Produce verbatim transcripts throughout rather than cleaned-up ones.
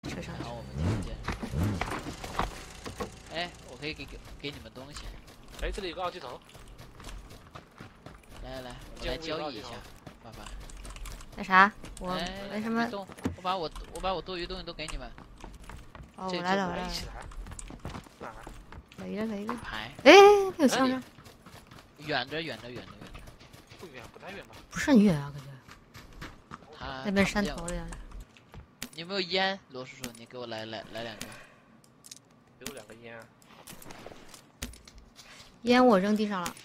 车上。 然后我们接着见。哎，我可以给给给你们东西。 哎，这里有个二级头。 来来来，我们来交易一下，爸爸。 那啥，我哎为什么？ 动？我把我我把我多余东西都给你们。 哦，我来了，我来了。 一起来。哪儿？ 来了来了。 牌。 哎，没有枪声。 远着远着远着远着。 不远，不太远吧？ 不是很远啊，感觉。 他那边山头里。 你有没有烟，罗叔叔？你给我来来来两个。 给我两个烟啊。 烟我扔地上了。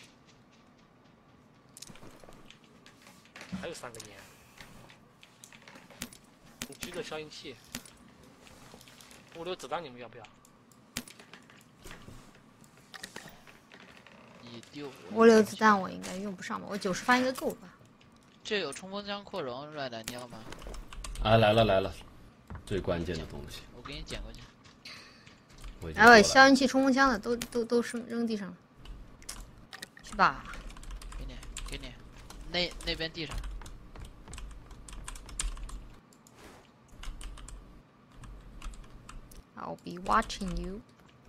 还有三个烟。你举个消音器。五六子弹你们要不要？ 你丢。 五六子弹我应该用不上吧？我九十发应该够吧？ 这有冲锋枪扩容出来的，你要吗？ 啊，来了来了，最关键的东西。 我给你捡过去。 来吧，消音器、冲锋枪的都都都扔扔地上了。去吧。 给你，给你，那那边地上。 I'll be watching you。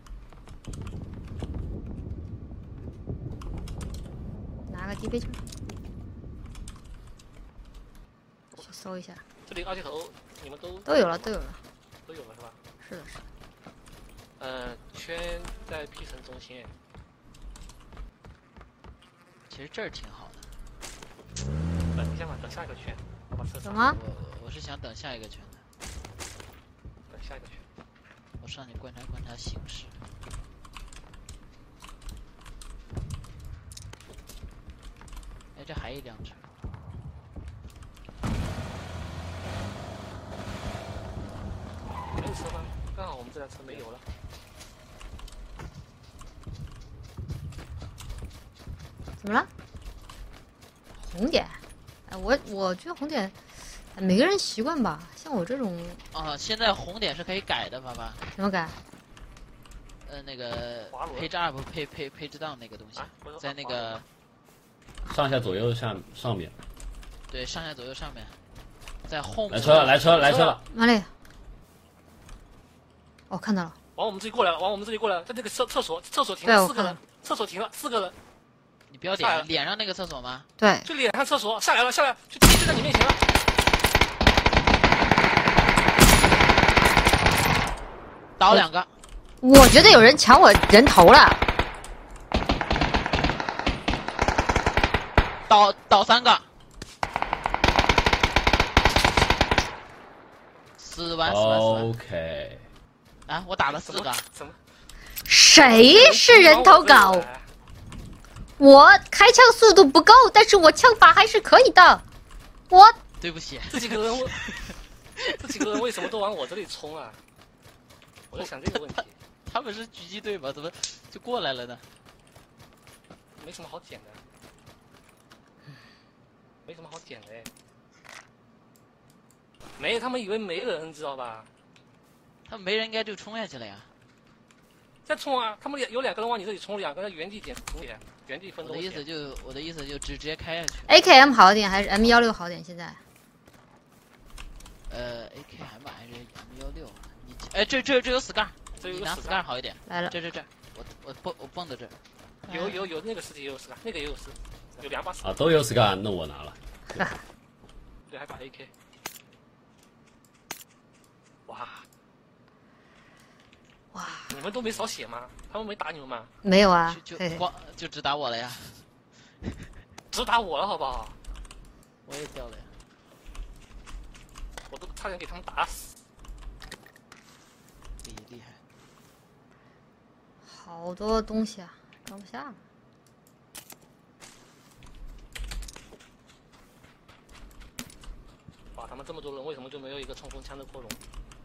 拿个低配枪。去搜一下。 这里二级头你们都都有了，都有了。 都有了是吧？ 是的，是的。 呃，圈在 P 城中心。 其实这儿挺好的。 等一下嘛，等下一个圈。我把车什么？ 我我是想等下一个圈的。 等下一个圈。 我上去观察观察形势。哎，这还一辆车。 没有车吗？刚好我们这辆车没油了。 怎么了？红点？哎，我我觉得红点，每个人习惯吧。像我这种啊，现在红点是可以改的，爸爸。 怎么改？ 呃，那个配置 up 配配配置档那个东西，在那个上下左右下上面。 对，上下左右上面，在后面。 来车了，来车了，来车了！ 哪里？哦，看到了。 往我们这里过来了，往我们这里过来了，在那个厕厕所，厕所停了四个人，厕所停了四个人。 你不要点脸上那个厕所吗？ 对， 就脸上厕所下来了，下来，就就在你面前了。 倒两个。 我觉得有人抢我人头了。 倒倒三个。死完死完死完。 OK。 啊，我打了四个。 怎么？ 谁是人头狗？我开枪速度不够，但是我枪法还是可以的。我对不起， 这几个人，这几个人为什么都往我这里冲啊？我在想这个问题。 他们是狙击队吧？怎么就过来了呢？ 没什么好捡的，没什么好捡的。没，他们以为没人，知道吧？ 他们没人，应该就冲下去了呀。 再冲啊！他们有两个人往你这里冲，两个人原地捡东西，原地分东西。 我的意思就，我的意思就直直接开下去。 A K M 好点还是 M 幺六好点？现在？ 呃 ，A K M 还是 M 幺六？你哎，这这这有 scar， 你拿 scar 好一点。 来了。 这这这，我我蹦我蹦到这。 有有有那个尸体也有 scar，那个也有 scar，有两把 scar。 啊，都有 scar， 那我拿了。 对，还把 A K。哇。 哇！ 你们都没少血吗？他们没打你们吗？ 没有啊， 就光就只打我了呀。 只打我了，好不好？ 我也掉了呀。 我都差点给他们打死。 厉厉害。 好多东西啊，装不下了。 哇，他们这么多人，为什么就没有一个冲锋枪的扩容？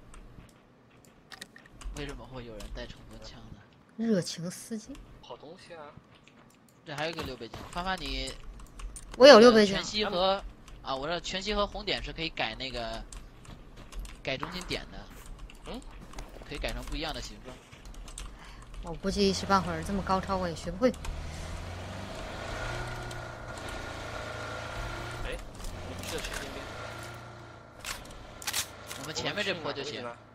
为什么会有人带冲锋枪呢？ 热情司机。 好东西啊！ 这还有一个六倍镜，发发你。 我有六倍镜。 全息和啊，我说全息和红点是可以改那个改中心点的， 嗯， 可以改成不一样的形状。 我估计一时半会儿这么高超我也学不会。 哎，你必须要去那边。 我们前面这坡就行。